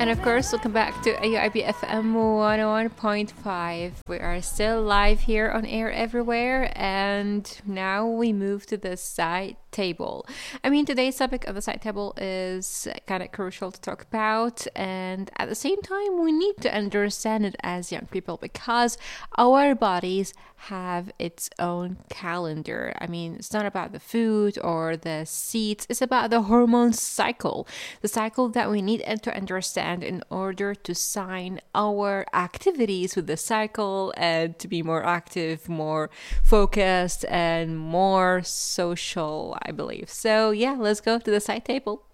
And of course, welcome back to AUIB FM 101.5. We are still live here on air everywhere, and now we move to the side table. I mean, today's topic of the side table is kind of crucial to talk about, and at the same time, we need to understand it as young people because our bodies have its own calendar. I mean, it's not about the food or the seeds, it's about the hormone cycle, the cycle that we need to understand in order to sign our activities with the cycle and to be more active, more focused, and more social, I believe. So, yeah, let's go to the side table.